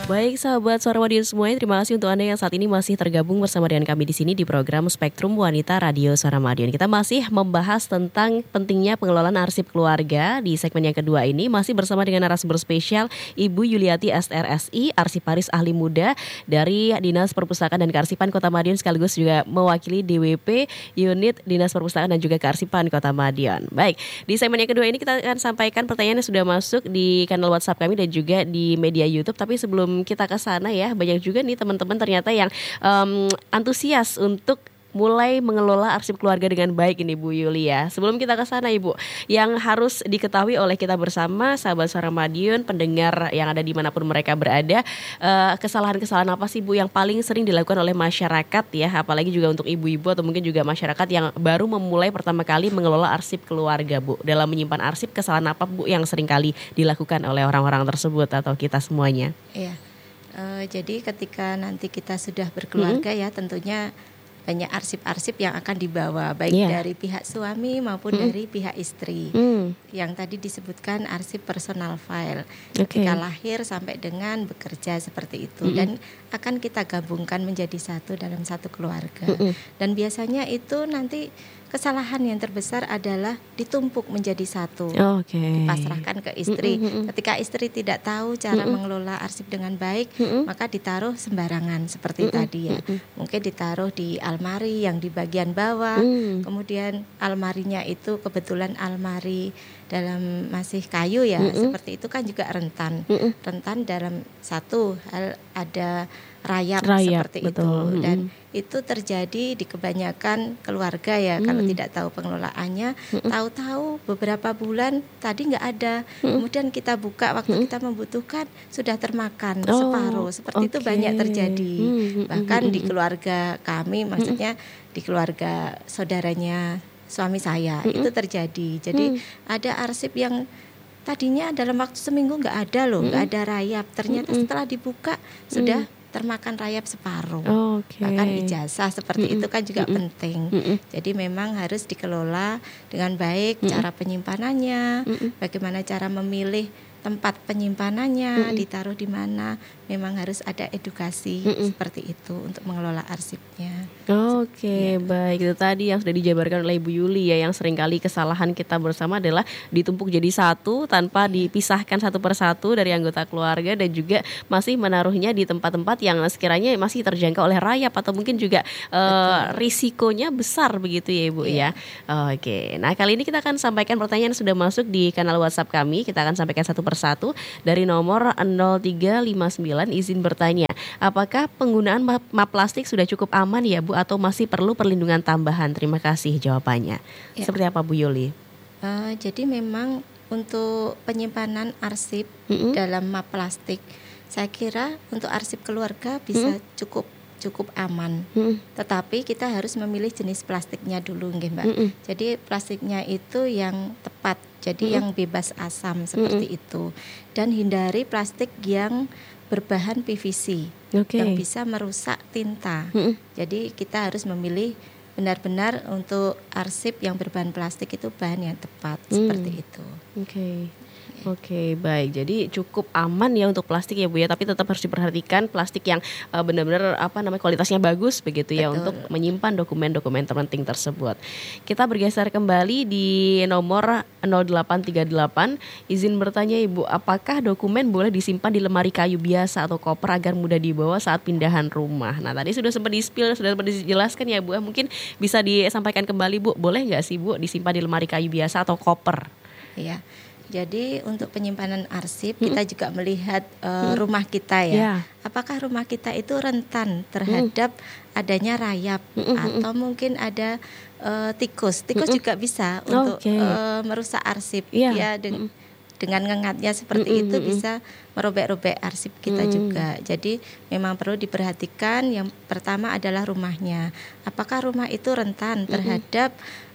Baik sahabat Suara Madiun semuanya, terima kasih untuk Anda yang saat ini masih tergabung bersama dengan kami di sini di program Spektrum Wanita Radio Suara Madiun. Kita masih membahas tentang pentingnya pengelolaan arsip keluarga. Di segmen yang kedua ini masih bersama dengan narasumber spesial Ibu Yuliati SRSI, arsiparis ahli muda dari Dinas Perpustakaan dan Kearsipan Kota Madiun, sekaligus juga mewakili DWP Unit Dinas Perpustakaan dan juga Kearsipan Kota Madiun. Baik, di segmen yang kedua ini kita akan sampaikan pertanyaan yang sudah masuk di kanal WhatsApp kami dan juga di media YouTube. Tapi sebelum kita ke sana ya, banyak juga nih teman-teman ternyata yang antusias untuk mulai mengelola arsip keluarga dengan baik ini Bu Yuli ya. Sebelum kita ke sana Ibu, yang harus diketahui oleh kita bersama sahabat Suara Madiun, pendengar yang ada dimanapun mereka berada, kesalahan-kesalahan apa sih Bu yang paling sering dilakukan oleh masyarakat ya, apalagi juga untuk ibu-ibu atau mungkin juga masyarakat yang baru memulai pertama kali mengelola arsip keluarga Bu. Dalam menyimpan arsip, kesalahan apa Bu yang sering kali dilakukan oleh orang-orang tersebut atau kita semuanya? Iya. Jadi ketika nanti kita sudah berkeluarga ya, tentunya banyak arsip-arsip yang akan dibawa, baik dari pihak suami maupun dari pihak istri. Yang tadi disebutkan arsip personal file, ketika lahir sampai dengan bekerja seperti itu, dan akan kita gabungkan menjadi satu dalam satu keluarga. Dan biasanya itu nanti kesalahan yang terbesar adalah ditumpuk menjadi satu, dipasrahkan ke istri. Ketika istri tidak tahu cara mengelola arsip dengan baik, maka ditaruh sembarangan seperti tadi ya. Mungkin ditaruh di almari yang di bagian bawah, kemudian almarinya itu kebetulan almari dalam masih kayu ya, seperti itu kan juga rentan. Rentan dalam satu hal ada rayap seperti betul. Itu. Dan itu terjadi di kebanyakan keluarga ya, kalau tidak tahu pengelolaannya, tahu-tahu beberapa bulan tadi nggak ada, kemudian kita buka waktu kita membutuhkan sudah termakan separuh, seperti itu banyak terjadi. Bahkan di keluarga kami, maksudnya di keluarga saudaranya suami saya itu terjadi. Jadi ada arsip yang tadinya dalam waktu seminggu nggak ada loh, nggak ada rayap, ternyata setelah dibuka sudah termakan rayap separuh. Bahkan ijazah seperti itu kan juga penting. Jadi memang harus dikelola dengan baik, cara penyimpanannya, bagaimana cara memilih tempat penyimpanannya, ditaruh di mana. Memang harus ada edukasi seperti itu untuk mengelola arsipnya. Baik, itu tadi yang sudah dijabarkan oleh Ibu Yuli ya, yang seringkali kesalahan kita bersama adalah ditumpuk jadi satu tanpa dipisahkan satu persatu dari anggota keluarga, dan juga masih menaruhnya di tempat-tempat yang sekiranya masih terjangkau oleh rayap atau mungkin juga risikonya besar begitu ya Ibu ya. Nah kali ini kita akan sampaikan pertanyaan yang sudah masuk di kanal WhatsApp kami. Kita akan sampaikan satu persatu dari nomor 0359. Izin bertanya, apakah penggunaan map plastik sudah cukup aman ya Bu, atau masih perlu perlindungan tambahan? Terima kasih jawabannya. Seperti apa Bu Yuli? Jadi memang untuk penyimpanan arsip dalam map plastik, saya kira untuk arsip keluarga bisa cukup aman. Tetapi kita harus memilih jenis plastiknya dulu nggih Mbak. Jadi plastiknya itu yang tepat, jadi yang bebas asam seperti itu. Dan hindari plastik yang berbahan PVC yang bisa merusak tinta. Jadi kita harus memilih benar-benar untuk arsip yang berbahan plastik itu bahan yang tepat seperti itu. Baik. Jadi cukup aman ya untuk plastik ya Bu ya, tapi tetap harus diperhatikan plastik yang benar-benar kualitasnya bagus begitu ya, untuk menyimpan dokumen-dokumen penting tersebut. Kita bergeser kembali di nomor 0838. Izin bertanya Ibu, apakah dokumen boleh disimpan di lemari kayu biasa atau koper agar mudah dibawa saat pindahan rumah? Nah tadi sudah sempat sudah sempat dijelaskan ya Bu, mungkin bisa disampaikan kembali Bu, boleh nggak sih Bu disimpan di lemari kayu biasa atau koper? Iya. Jadi untuk penyimpanan arsip kita juga melihat rumah kita ya. Apakah rumah kita itu rentan terhadap adanya rayap atau mungkin ada tikus. Tikus juga bisa untuk merusak arsip ya, dengan ngengatnya seperti itu bisa merobek-robek arsip kita juga. Jadi memang perlu diperhatikan, yang pertama adalah rumahnya. Apakah rumah itu rentan terhadap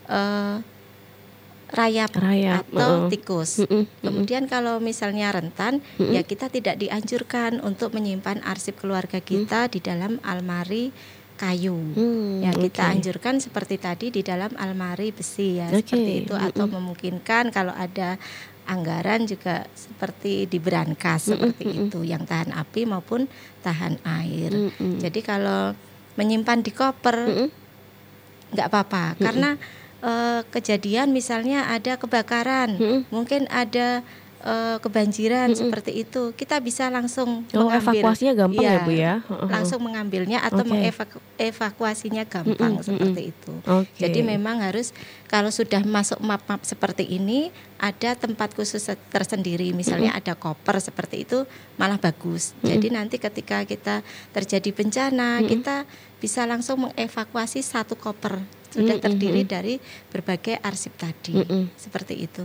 rayap atau tikus. Kemudian kalau misalnya rentan, ya kita tidak dianjurkan untuk menyimpan arsip keluarga kita di dalam almari kayu. Ya kita anjurkan seperti tadi di dalam almari besi ya, seperti itu, atau memungkinkan kalau ada anggaran juga seperti di brankas seperti itu yang tahan api maupun tahan air. Jadi kalau menyimpan di koper nggak apa-apa, karena kejadian misalnya ada kebakaran, mungkin ada kebanjiran seperti itu, kita bisa langsung mengambil. Evakuasinya gampang ya Bu ya? Langsung mengambilnya atau mengevakuasinya gampang seperti itu. Jadi memang harus kalau sudah masuk map-map seperti ini ada tempat khusus tersendiri, misalnya ada koper seperti itu malah bagus. Jadi nanti ketika kita terjadi bencana kita bisa langsung mengevakuasi satu koper. Sudah terdiri dari berbagai arsip tadi, seperti itu.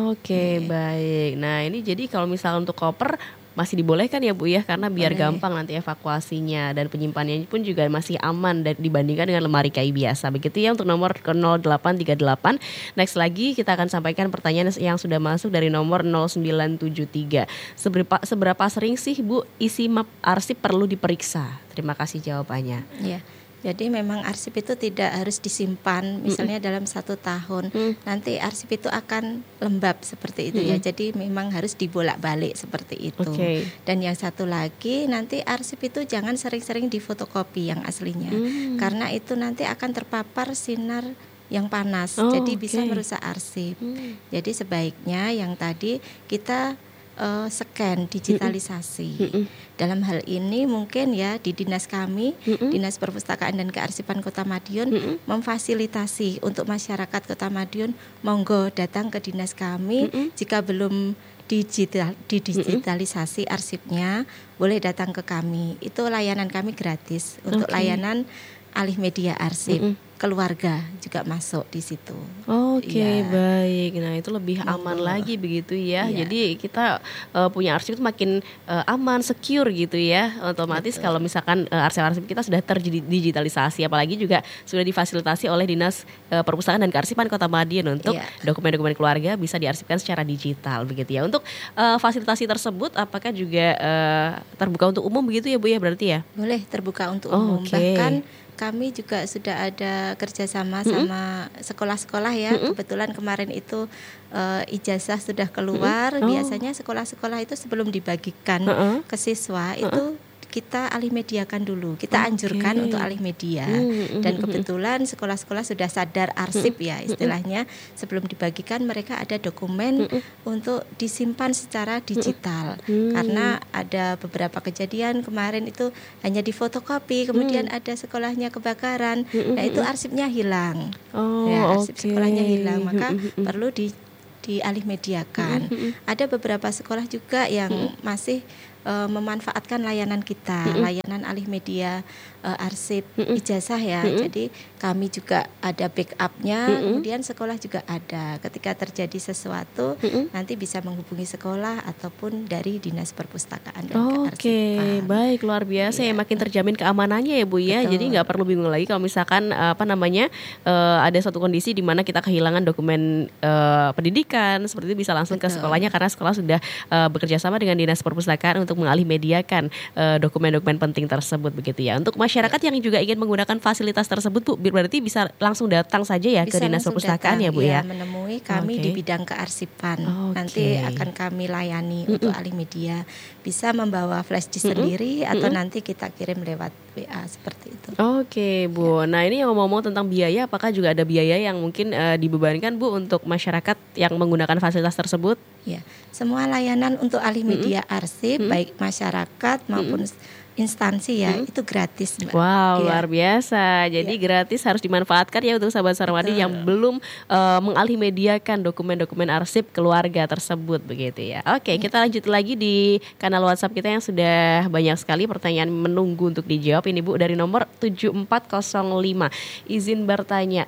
Baik. Nah ini jadi kalau misalnya untuk koper masih dibolehkan ya Bu ya, karena biar gampang nanti evakuasinya dan penyimpanannya pun juga masih aman dibandingkan dengan lemari kayu biasa. Begitu ya untuk nomor 0838. Next lagi kita akan sampaikan pertanyaan yang sudah masuk dari nomor 0973. Seberapa sering sih Bu isi map arsip perlu diperiksa? Terima kasih jawabannya. Iya. Jadi memang arsip itu tidak harus disimpan misalnya dalam 1 tahun. Nanti arsip itu akan lembab seperti itu ya. Jadi memang harus dibolak-balik seperti itu. Dan yang satu lagi, nanti arsip itu jangan sering-sering difotokopi yang aslinya. Karena itu nanti akan terpapar sinar yang panas. Jadi bisa merusak arsip. Jadi sebaiknya yang tadi kita scan, digitalisasi. Dalam hal ini mungkin ya di dinas kami, Dinas Perpustakaan dan Kearsipan Kota Madiun memfasilitasi untuk masyarakat Kota Madiun, monggo datang ke dinas kami. Jika belum digitalisasi arsipnya, boleh datang ke kami. Itu layanan kami gratis untuk layanan alih media arsip. Keluarga juga masuk di situ. Baik. Nah itu lebih aman lagi begitu ya. Jadi kita punya arsip itu makin aman, secure gitu ya. Otomatis kalau misalkan arsip-arsip kita sudah terdigitalisasi, apalagi juga sudah difasilitasi oleh Dinas Perpustakaan dan Kearsipan Kota Madiun untuk dokumen-dokumen keluarga bisa diarsipkan secara digital begitu ya. Untuk fasilitasi tersebut apakah juga terbuka untuk umum begitu ya Bu ya berarti ya? Boleh terbuka untuk umum. Bahkan kami juga sudah ada kerjasama sama sekolah-sekolah ya. Kebetulan kemarin itu ijazah sudah keluar. Biasanya sekolah-sekolah itu sebelum dibagikan ke siswa itu kita alih mediakan dulu. Kita anjurkan untuk alih media. Dan kebetulan sekolah-sekolah sudah sadar arsip ya istilahnya. Sebelum dibagikan mereka ada dokumen untuk disimpan secara digital. Karena ada beberapa kejadian kemarin itu hanya difotokopi, kemudian ada sekolahnya kebakaran. Nah itu arsipnya hilang. Arsip sekolahnya hilang, maka perlu dialih mediakan. Ada beberapa sekolah juga yang masih memanfaatkan layanan kita, layanan alih media arsip ijazah ya. Jadi kami juga ada backupnya, kemudian sekolah juga ada. Ketika terjadi sesuatu nanti bisa menghubungi sekolah ataupun dari Dinas Perpustakaan dan Kearsipan. Baik, luar biasa ya, makin terjamin keamanannya ya Bu ya. Jadi nggak perlu bingung lagi kalau misalkan ada suatu kondisi di mana kita kehilangan dokumen pendidikan seperti itu, bisa langsung ke sekolahnya karena sekolah sudah bekerja sama dengan Dinas Perpustakaan untuk mengalih mediakan dokumen-dokumen penting tersebut begitu ya. Untuk masyarakat yang juga ingin menggunakan fasilitas tersebut Bu, berarti bisa langsung datang saja ya ke Dinas Perpustakaan ya Bu ya. Menemui kami di bidang kearsipan. Nanti akan kami layani untuk alih media. Bisa membawa flash disk sendiri atau nanti kita kirim lewat WA seperti itu. Bu. Nah ini yang ngomong-ngomong tentang biaya, apakah juga ada biaya yang mungkin dibebankan Bu untuk masyarakat yang menggunakan fasilitas tersebut? Ya, semua layanan untuk alih media arsip baik masyarakat maupun instansi ya itu gratis Mbak. Luar biasa. Jadi gratis harus dimanfaatkan ya untuk sahabat Suara Madiun yang belum mengalih mediakan dokumen-dokumen arsip keluarga tersebut begitu ya. Kita lanjut lagi di kanal WhatsApp kita yang sudah banyak sekali pertanyaan menunggu untuk dijawab. Ini Bu dari nomor 7405. Izin bertanya,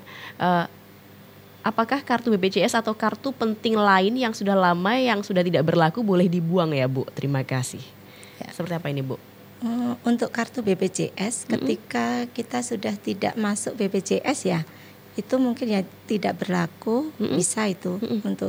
apakah kartu BPJS atau kartu penting lain yang sudah lama yang sudah tidak berlaku boleh dibuang ya Bu? Terima kasih. Seperti apa ini Bu? Untuk kartu BPJS ketika kita sudah tidak masuk BPJS ya itu mungkin ya tidak berlaku, bisa itu untuk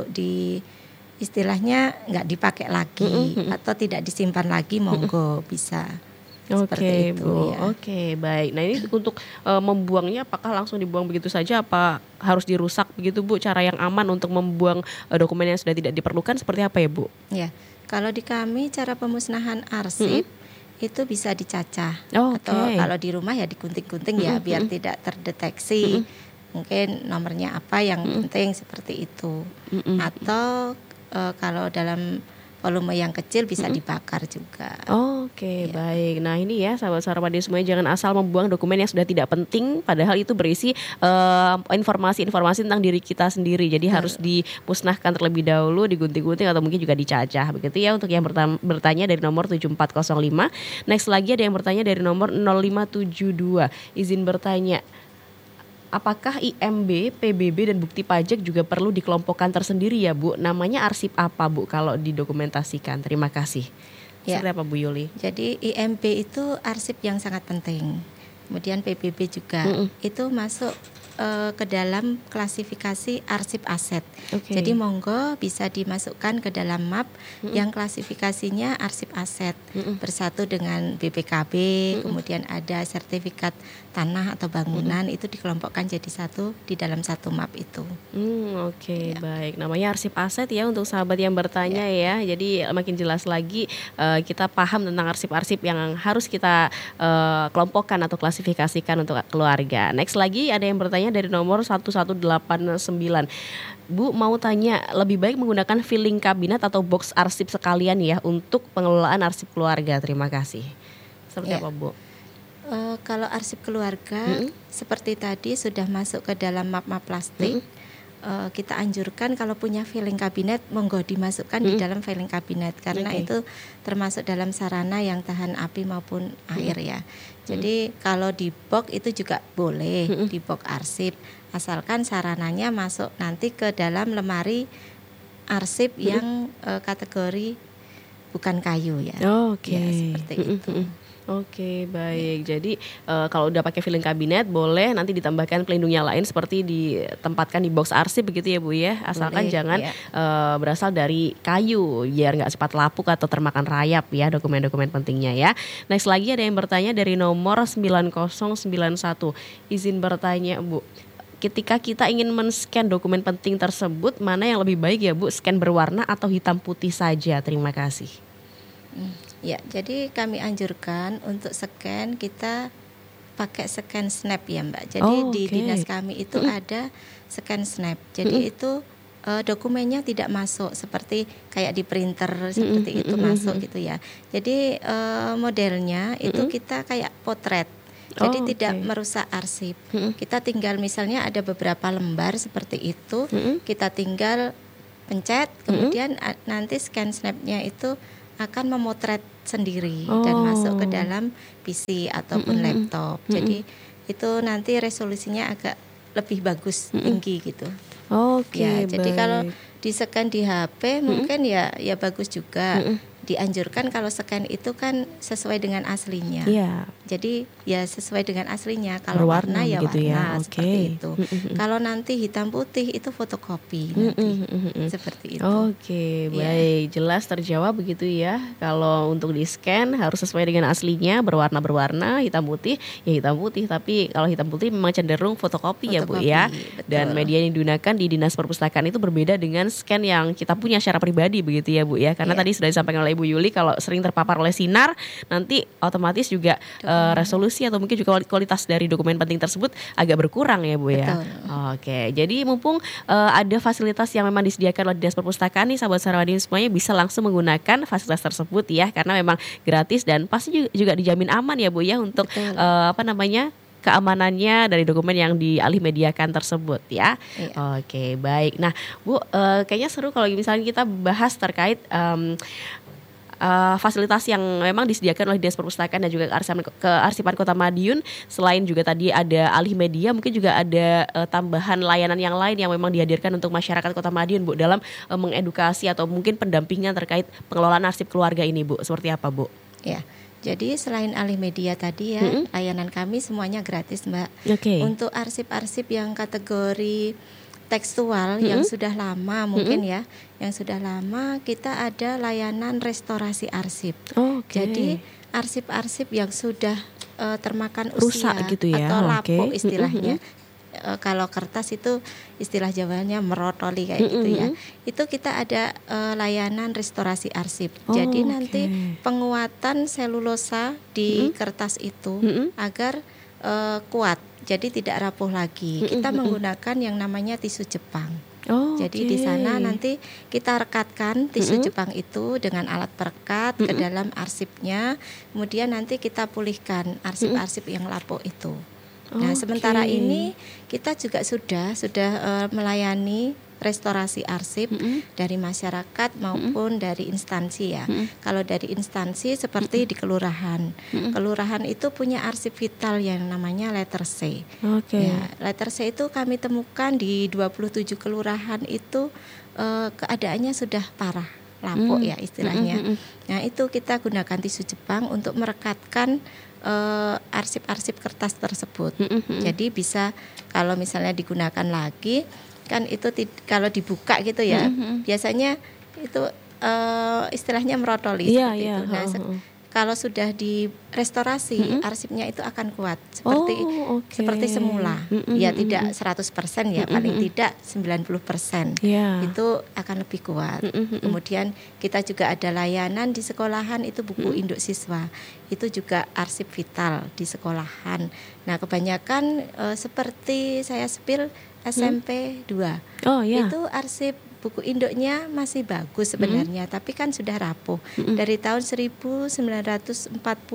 istilahnya nggak dipakai lagi atau tidak disimpan lagi, monggo bisa. Oke, itu, Bu. ya. Oke, baik. Nah, ini untuk membuangnya apakah langsung dibuang begitu saja, apa harus dirusak begitu, Bu? Cara yang aman untuk membuang dokumen yang sudah tidak diperlukan seperti apa ya, Bu? Ya, kalau di kami cara pemusnahan arsip itu bisa dicacah, atau kalau di rumah ya digunting-gunting ya biar tidak terdeteksi. Mungkin nomornya apa yang penting seperti itu. Atau kalau dalam volume yang kecil bisa dibakar juga. Oke, baik. Nah, ini ya sahabat-sahabat radio semuanya, jangan asal membuang dokumen yang sudah tidak penting padahal itu berisi informasi-informasi tentang diri kita sendiri. Jadi harus dimusnahkan terlebih dahulu, digunting-gunting atau mungkin juga dicacah. Begitu ya untuk yang bertanya dari nomor 7405. Next lagi ada yang bertanya dari nomor 0572. Izin bertanya, apakah IMB, PBB dan bukti pajak juga perlu dikelompokkan tersendiri ya, Bu? Namanya arsip apa, Bu, kalau didokumentasikan? Terima kasih. Ya. Seperti apa, Bu Yuli? Jadi IMB itu arsip yang sangat penting. Kemudian PBB juga itu masuk ke dalam klasifikasi arsip aset. Jadi monggo bisa dimasukkan ke dalam map yang klasifikasinya arsip aset bersatu dengan BPKB, kemudian ada sertifikat tanah atau bangunan, itu dikelompokkan jadi satu di dalam satu map itu. Oke, baik. Namanya arsip aset ya untuk sahabat yang bertanya ya. Jadi makin jelas lagi kita paham tentang arsip-arsip yang harus kita kelompokkan atau klasifikasikan untuk keluarga. Next lagi ada yang bertanya dari nomor 1189. Bu, mau tanya, lebih baik menggunakan filing kabinet atau box arsip sekalian ya untuk pengelolaan arsip keluarga? Terima kasih. Seperti apa, Bu? Kalau arsip keluarga seperti tadi sudah masuk ke dalam map-map plastik, kita anjurkan kalau punya filing kabinet monggo dimasukkan di dalam filing kabinet karena itu termasuk dalam sarana yang tahan api maupun air ya. Jadi kalau di box itu juga boleh di box arsip asalkan sarananya masuk nanti ke dalam lemari arsip yang kategori bukan kayu ya. Ya, seperti itu. Oke, baik. Jadi kalau udah pakai filing kabinet boleh nanti ditambahkan pelindungnya lain seperti ditempatkan di box arsip begitu ya, Bu ya. Asalkan jangan berasal dari kayu biar nggak cepat lapuk atau termakan rayap ya dokumen-dokumen pentingnya ya. Next lagi ada yang bertanya dari nomor 9091. Izin bertanya, Bu. Ketika kita ingin men-scan dokumen penting tersebut, mana yang lebih baik ya, Bu? Scan berwarna atau hitam putih saja? Terima kasih. Ya, jadi kami anjurkan untuk scan kita pakai scan snap ya, Mbak. Jadi di dinas kami itu ada scan snap. Jadi itu dokumennya tidak masuk seperti kayak di printer seperti itu masuk gitu ya. Jadi modelnya itu kita kayak potret. Jadi tidak merusak arsip. Kita tinggal misalnya ada beberapa lembar seperti itu, kita tinggal pencet, kemudian nanti scan snapnya itu akan memotret sendiri dan masuk ke dalam PC ataupun laptop. Jadi itu nanti resolusinya agak lebih bagus, tinggi gitu. Jadi kalau di-scan di HP mungkin ya bagus juga. Dianjurkan kalau scan itu kan sesuai dengan aslinya. Jadi ya sesuai dengan aslinya. Kalau warna ya gitu warna seperti itu. Kalau nanti hitam putih itu fotokopi nanti. Seperti itu. Baik, jelas terjawab begitu ya. Kalau untuk di-scan harus sesuai dengan aslinya, berwarna-berwarna, hitam putih ya hitam putih. Tapi kalau hitam putih memang cenderung fotokopi ya, Bu ya. Betul. Dan media yang digunakan di Dinas Perpustakaan itu berbeda dengan scan yang kita punya secara pribadi begitu ya, Bu ya. Karena tadi sudah disampaikan oleh Ibu Yuli kalau sering terpapar oleh sinar nanti otomatis juga resolusi atau mungkin juga kualitas dari dokumen penting tersebut agak berkurang ya, Bu ya. Jadi mumpung ada fasilitas yang memang disediakan oleh Dinas Perpustakaan nih, sahabat radio semuanya bisa langsung menggunakan fasilitas tersebut ya, karena memang gratis dan pasti juga dijamin aman ya, Bu ya, untuk keamanannya dari dokumen yang dialih mediakan tersebut ya. Baik. Nah, Bu, kayaknya seru kalau misalnya kita bahas terkait fasilitas yang memang disediakan oleh Dinas Perpustakaan dan juga Kearsipan Kota Madiun. Selain juga tadi ada alih media, mungkin juga ada tambahan layanan yang lain yang memang dihadirkan untuk masyarakat Kota Madiun, Bu, dalam mengedukasi atau mungkin pendampingan terkait pengelolaan arsip keluarga ini, Bu. Seperti apa, Bu? Ya. Jadi selain alih media tadi ya, layanan kami semuanya gratis, Mbak. Untuk arsip-arsip yang kategori tekstual yang sudah lama mungkin ya, yang sudah lama kita ada layanan restorasi arsip. Jadi arsip-arsip yang sudah termakan rusak usia gitu ya, atau lapuk istilahnya. Kalau kertas itu istilah Jawanya merotoli kayak gitu ya. Itu kita ada layanan restorasi arsip. Jadi nanti penguatan selulosa di kertas itu agar kuat. Jadi tidak rapuh lagi. Kita menggunakan yang namanya tisu Jepang. Jadi di sana nanti kita rekatkan tisu Jepang itu dengan alat perekat ke dalam arsipnya. Kemudian nanti kita pulihkan arsip-arsip yang lapuk itu. Nah, sementara ini kita juga sudah melayani restorasi arsip dari masyarakat maupun dari instansi ya. Kalau dari instansi seperti di kelurahan. Kelurahan itu punya arsip vital yang namanya letter C. Ya, letter C itu kami temukan di 27 kelurahan itu keadaannya sudah parah, lapuk ya istilahnya. Nah, itu kita gunakan tisu Jepang untuk merekatkan arsip-arsip kertas tersebut. Jadi bisa kalau misalnya digunakan lagi kan itu kalau dibuka gitu ya, biasanya itu istilahnya merotoli seperti itu. Nah, kalau sudah direstorasi arsipnya itu akan kuat seperti semula. Ya tidak 100% ya, paling tidak 90%. Itu akan lebih kuat. Kemudian kita juga ada layanan di sekolahan itu buku induk siswa. Itu juga arsip vital di sekolahan. Nah, kebanyakan seperti saya spill SMP 2. Itu arsip buku induknya masih bagus sebenarnya, tapi kan sudah rapuh. Dari tahun 1946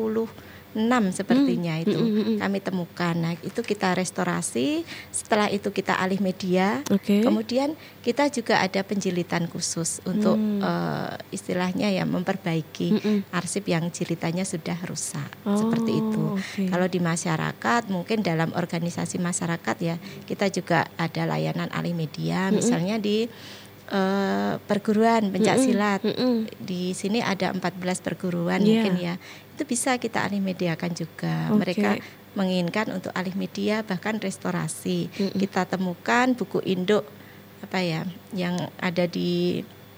sepertinya itu kami temukan. Nah, itu kita restorasi, setelah itu kita alih media. Kemudian kita juga ada penjilitan khusus untuk istilahnya ya memperbaiki arsip yang jilitannya sudah rusak. Seperti itu. Kalau di masyarakat mungkin dalam organisasi masyarakat ya, kita juga ada layanan alih media, misalnya di perguruan pencak silat. Di sini ada 14 perguruan mungkin ya. Itu bisa kita alih mediakan juga. Mereka menginginkan untuk alih media bahkan restorasi. Kita temukan buku induk yang ada di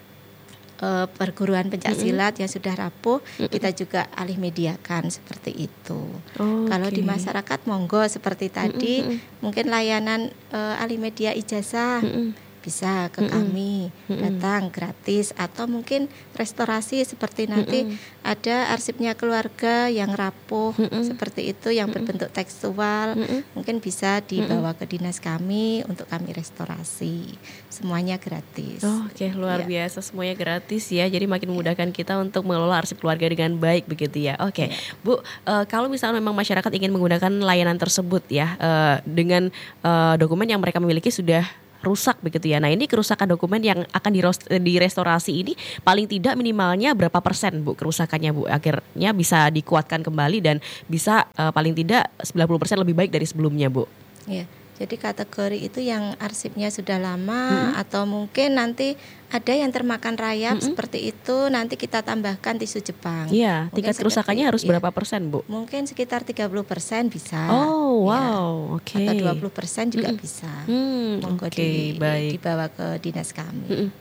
perguruan pencak silat yang sudah rapuh, kita juga alih mediakan seperti itu. Kalau di masyarakat monggo seperti tadi mungkin layanan alih media ijazah bisa ke kami datang gratis, atau mungkin restorasi seperti nanti ada arsipnya keluarga yang rapuh seperti itu yang berbentuk tekstual, mungkin bisa dibawa ke dinas kami untuk kami restorasi. Semuanya gratis. Luar biasa, semuanya gratis ya. Jadi makin memudahkan kita untuk mengelola arsip keluarga dengan baik begitu ya. Bu, kalau misalnya memang masyarakat ingin menggunakan layanan tersebut ya, dengan dokumen yang mereka miliki sudah rusak begitu ya. Nah, ini kerusakan dokumen yang akan direstorasi ini paling tidak minimalnya berapa persen Bu kerusakannya Bu? Akhirnya bisa dikuatkan kembali dan bisa paling tidak 90% lebih baik dari sebelumnya Bu. Iya. Jadi kategori itu yang arsipnya sudah lama atau mungkin nanti ada yang termakan rayap seperti itu, nanti kita tambahkan tisu Jepang. Iya, tingkat kerusakannya harus berapa persen Bu? Mungkin sekitar 30% bisa. Atau 20% juga bisa. Monggo dibawa ke dinas kami.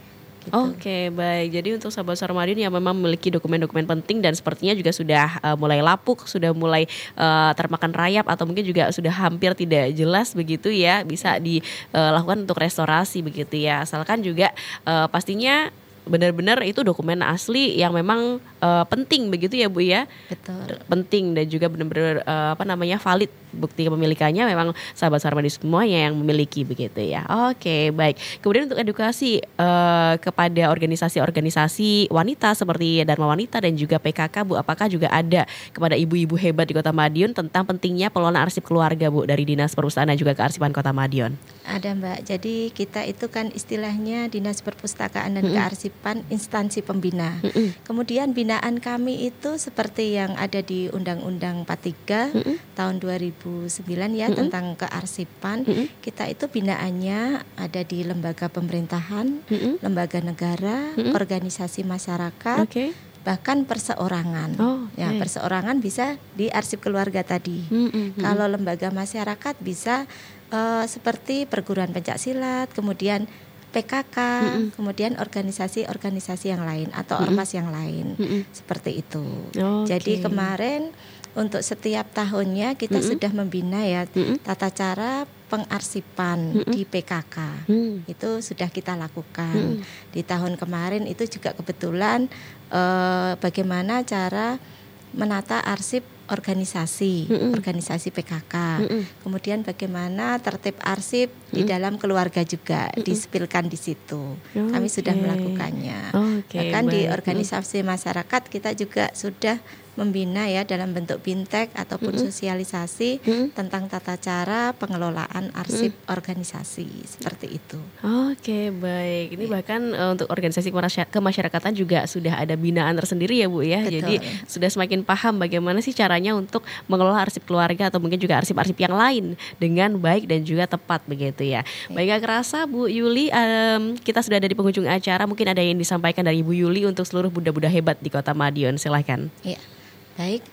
Baik. Jadi untuk sahabat Suara Madiun yang memang memiliki dokumen-dokumen penting dan sepertinya juga sudah mulai lapuk, sudah mulai termakan rayap atau mungkin juga sudah hampir tidak jelas begitu ya, bisa dilakukan untuk restorasi begitu ya. Asalkan juga pastinya benar-benar itu dokumen asli yang memang penting begitu ya Bu ya. Betul. Penting dan juga benar-benar valid bukti kepemilikannya, memang sahabat Suara Madiun semuanya yang memiliki begitu ya. Baik. Kemudian untuk edukasi kepada organisasi-organisasi wanita seperti Dharma Wanita dan juga PKK Bu, apakah juga ada kepada ibu-ibu hebat di Kota Madiun tentang pentingnya pengelolaan arsip keluarga Bu dari Dinas Perpustakaan dan juga Kearsipan Kota Madiun? Ada Mbak. Jadi kita itu kan istilahnya Dinas Perpustakaan dan Kearsipan instansi pembina. Kemudian binaan kami itu seperti yang ada di Undang-Undang 43 tahun 2009 ya tentang kearsipan. Kita itu binaannya ada di lembaga pemerintahan, lembaga negara, organisasi masyarakat, bahkan perseorangan. Perseorangan bisa di arsip keluarga tadi. Kalau lembaga masyarakat bisa seperti perguruan pencaksilat, kemudian PKK, kemudian organisasi-organisasi yang lain atau ormas yang lain, seperti itu. Jadi kemarin untuk setiap tahunnya kita sudah membina ya tata cara pengarsipan di PKK. Itu sudah kita lakukan. Di tahun kemarin itu juga kebetulan bagaimana cara menata arsip organisasi PKK. Kemudian bagaimana tertib arsip di dalam keluarga juga disipilkan di situ. Kami sudah melakukannya. Bahkan di organisasi masyarakat kita juga sudah membina ya dalam bentuk bintek ataupun sosialisasi tentang tata cara pengelolaan arsip organisasi seperti itu. Oke, baik. Ini bahkan untuk organisasi kemasyarakatan juga sudah ada binaan tersendiri ya Bu ya. Betul. Jadi sudah semakin paham bagaimana sih caranya untuk mengelola arsip keluarga atau mungkin juga arsip-arsip yang lain dengan baik dan juga tepat begitu ya. Baik, gak kerasa Bu Yuli, kita sudah ada di penghujung acara. Mungkin ada yang disampaikan dari Bu Yuli untuk seluruh Buddha-Buddha hebat di Kota Madiun. Silahkan. Iya. Baik,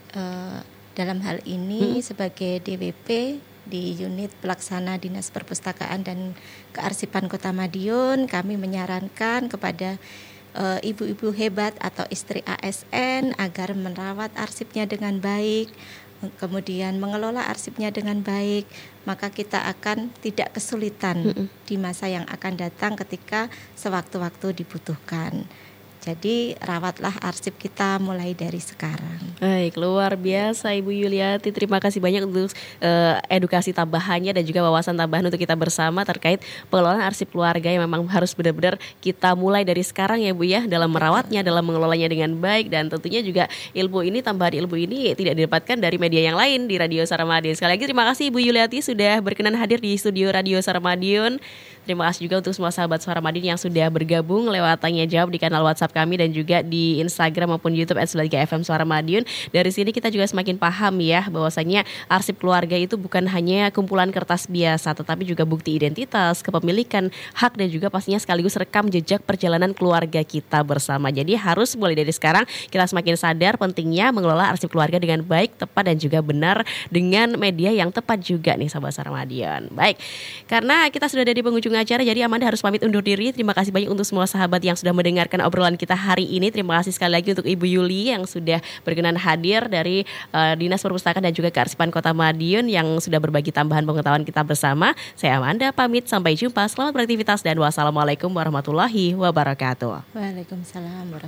dalam hal ini sebagai DWP di unit pelaksana Dinas Perpustakaan dan Kearsipan Kota Madiun, kami menyarankan kepada ibu-ibu hebat atau istri ASN agar merawat arsipnya dengan baik, kemudian mengelola arsipnya dengan baik, maka kita akan tidak kesulitan di masa yang akan datang ketika sewaktu-waktu dibutuhkan. Jadi rawatlah arsip kita mulai dari sekarang. Baik, luar biasa Ibu Yuliati. Terima kasih banyak untuk edukasi tambahannya dan juga wawasan tambahan untuk kita bersama terkait pengelolaan arsip keluarga yang memang harus benar-benar kita mulai dari sekarang ya Bu ya, dalam merawatnya, dalam mengelolanya dengan baik. Dan tentunya juga tambahan ilmu ini tidak didapatkan dari media yang lain di Radio Suara Madiun. Sekali lagi terima kasih Ibu Yuliati sudah berkenan hadir di studio Radio Suara Madiun. Terima kasih juga untuk semua sahabat Suara Madiun yang sudah bergabung lewat tanya jawab di kanal WhatsApp kami dan juga di Instagram maupun YouTube @93FM Suara Madiun. Dari sini kita juga semakin paham ya bahwasanya arsip keluarga itu bukan hanya kumpulan kertas biasa, tetapi juga bukti identitas, kepemilikan, hak dan juga pastinya sekaligus rekam jejak perjalanan keluarga kita bersama. Jadi harus mulai dari sekarang kita semakin sadar pentingnya mengelola arsip keluarga dengan baik, tepat dan juga benar dengan media yang tepat juga nih sahabat Suara Madiun. Baik, karena kita sudah ada di penghujung acara, jadi Amanda harus pamit undur diri. Terima kasih banyak untuk semua sahabat yang sudah mendengarkan obrolan kita hari ini. Terima kasih sekali lagi untuk Ibu Yuli yang sudah berkenan hadir dari Dinas Perpustakaan dan juga Kearsipan Kota Madiun yang sudah berbagi tambahan pengetahuan kita bersama. Saya Amanda pamit, sampai jumpa. Selamat beraktivitas dan wassalamualaikum warahmatullahi wabarakatuh. Waalaikumsalam warahmatullahi wabarakatuh.